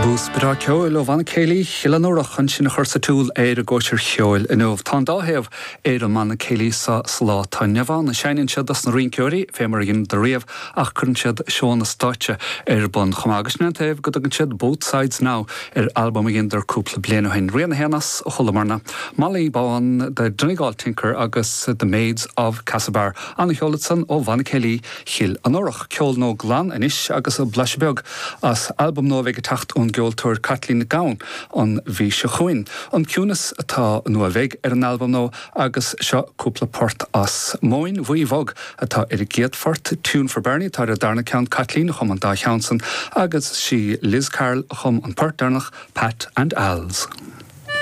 Bra ceol ó bhain céilí chialanúach an sin chursa túil éir a ggóir cheol in óh tá dáhéamh éir an manna céilí sa slá tainneamháin na seininn siad as na rinceirí fémar gin de riamh ach chun siad seán na stáite ar bun chomágasna taobh go dgan siad Both Sides Now ar album gin der cúpla bliana hain riana héanas ó chulamarna Malí bán de Donegal Tinker agus The Maids of Castlebar Anna Hewlettson ó bhain céilí chill an orach ceol nó glan inis agus a blasbeag as album nó bheith tacht ón geoltóir Kathleen Gown an bhí se chuin. An ciúnas atá nua bheith ar an album nó agus seo cúpla port as móin bhuiomhog atá ar a géadfort Tune for Bernie tá a darna ceann Kathleen chum an dá cheansan agus si Liz Carroll chum an port darnach Pat and Al's.